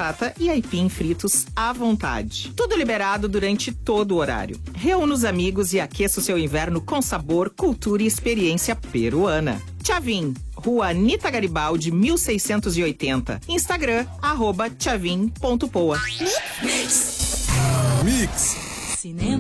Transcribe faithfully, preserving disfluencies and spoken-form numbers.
batata e aipim fritos à vontade. Tudo liberado durante todo o horário. Reúna os amigos e aqueça o seu inverno com sabor, cultura e experiência peruana. Tchavin, Rua Anita Garibaldi, mil seiscentos e oitenta. Instagram, arroba tchavin ponto poa. Mix. Cinema.